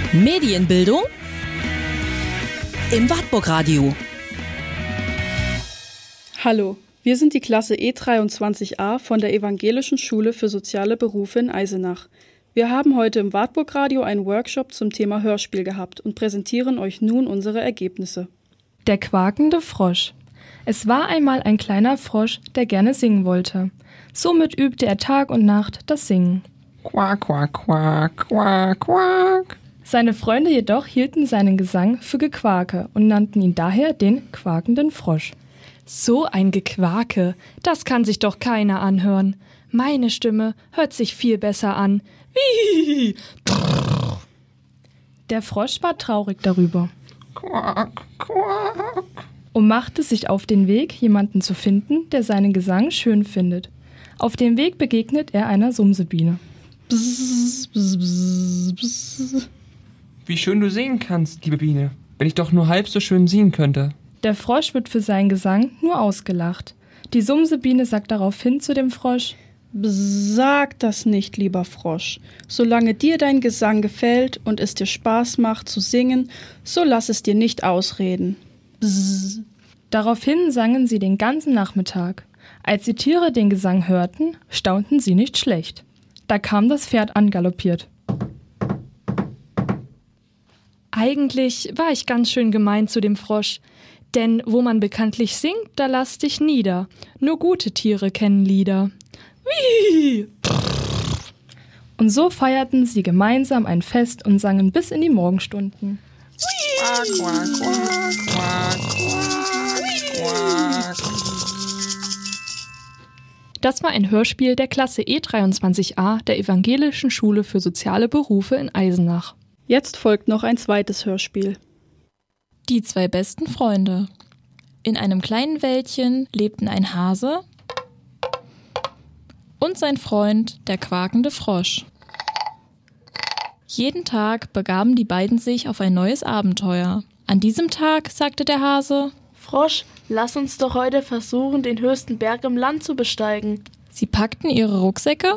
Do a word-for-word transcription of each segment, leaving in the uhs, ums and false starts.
Medienbildung im Wartburg-Radio. Hallo, wir sind die Klasse E dreiundzwanzig a von der Evangelischen Schule für soziale Berufe in Eisenach. Wir haben heute im Wartburg-Radio einen Workshop zum Thema Hörspiel gehabt und präsentieren euch nun unsere Ergebnisse. Der quakende Frosch. Es war einmal ein kleiner Frosch, der gerne singen wollte. Somit übte er Tag und Nacht das Singen. Quack, quack, quack, quack, quack. Seine Freunde jedoch hielten seinen Gesang für Gequake und nannten ihn daher den quakenden Frosch. So ein Gequake, das kann sich doch keiner anhören. Meine Stimme hört sich viel besser an. Wie? Der Frosch war traurig darüber Quack, quack. und machte sich auf den Weg, jemanden zu finden, der seinen Gesang schön findet. Auf dem Weg begegnet er einer Sumsebiene. Bzz, bzz, bzz, bzz. Wie schön du singen kannst, liebe Biene. Wenn ich doch nur halb so schön singen könnte. Der Frosch wird für seinen Gesang nur ausgelacht. Die Sumsebiene sagt daraufhin zu dem Frosch: Sag das nicht, lieber Frosch. Solange dir dein Gesang gefällt und es dir Spaß macht zu singen, so lass es dir nicht ausreden. Bzz. Daraufhin sangen sie den ganzen Nachmittag. Als die Tiere den Gesang hörten, staunten sie nicht schlecht. Da kam das Pferd angaloppiert. Eigentlich war ich ganz schön gemein zu dem Frosch. Denn wo man bekanntlich singt, da lass dich nieder. Nur gute Tiere kennen Lieder. Wie? Und so feierten sie gemeinsam ein Fest und sangen bis in die Morgenstunden. Quack, quack, quack, quack, quack, quack. Das war ein Hörspiel der Klasse E dreiundzwanzig a der Evangelischen Schule für soziale Berufe in Eisenach. Jetzt folgt noch ein zweites Hörspiel. Die zwei besten Freunde. In einem kleinen Wäldchen lebten ein Hase und sein Freund, der quakende Frosch. Jeden Tag begaben die beiden sich auf ein neues Abenteuer. An diesem Tag sagte der Hase: Frosch, lass uns doch heute versuchen, den höchsten Berg im Land zu besteigen. Sie packten ihre Rucksäcke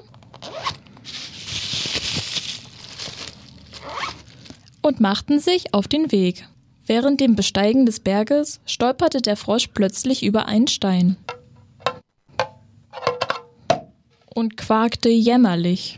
und machten sich auf den Weg. Während dem Besteigen des Berges stolperte der Frosch plötzlich über einen Stein und quakte jämmerlich.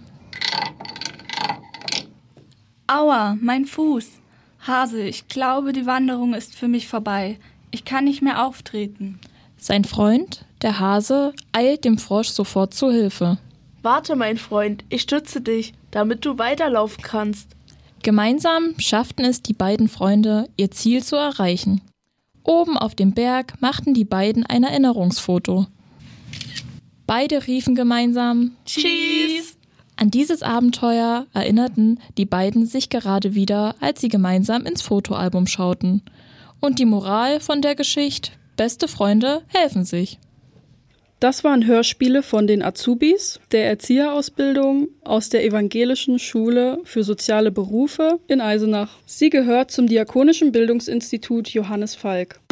Aua, mein Fuß. Hase, ich glaube, die Wanderung ist für mich vorbei. Ich kann nicht mehr auftreten. Sein Freund, der Hase, eilt dem Frosch sofort zu Hilfe. Warte, mein Freund, ich stütze dich, damit du weiterlaufen kannst. Gemeinsam schafften es die beiden Freunde, ihr Ziel zu erreichen. Oben auf dem Berg machten die beiden ein Erinnerungsfoto. Beide riefen gemeinsam Tschüss! An dieses Abenteuer erinnerten die beiden sich gerade wieder, als sie gemeinsam ins Fotoalbum schauten. Und die Moral von der Geschichte: beste Freunde helfen sich. Das waren Hörspiele von den Azubis der Erzieherausbildung aus der Evangelischen Schule für soziale Berufe in Eisenach. Sie gehört zum Diakonischen Bildungsinstitut Johannes Falk.